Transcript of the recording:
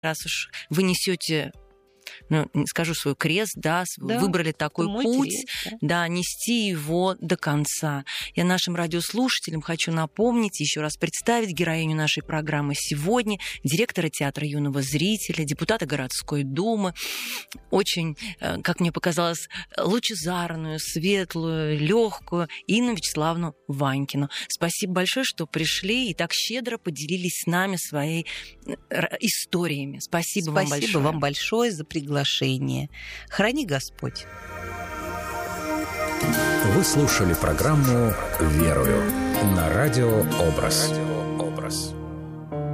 раз уж вы несете, не скажу свой крест, да, Да, выбрали такой мой путь, крест, да, нести его до конца. Я нашим радиослушателям хочу напомнить, еще раз представить героиню нашей программы сегодня, директора театра юного зрителя, депутата городской думы, очень, как мне показалось, лучезарную, светлую, легкую Инну Вячеславовну Ванькину. Спасибо большое, что пришли и так щедро поделились с нами своей историями. Спасибо вам большое. Спасибо вам большое за приглашение. Храни Господь. Вы слушали программу «Верую» на радио «Образ».